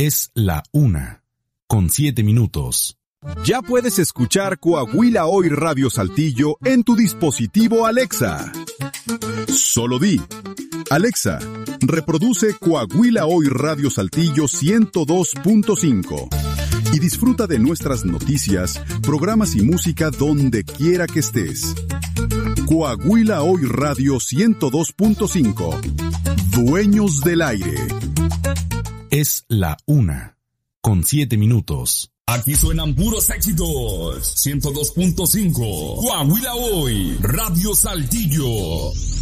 Es la 1:07. Ya puedes escuchar Coahuila Hoy Radio Saltillo en tu dispositivo Alexa. Solo di: Alexa, reproduce Coahuila Hoy Radio Saltillo 102.5 y disfruta de nuestras noticias, programas y música donde quiera que estés. Coahuila Hoy Radio 102.5. Dueños del aire. Es la 1:07. Aquí suenan puros éxitos. 102.5. Coahuila Hoy Radio Saltillo.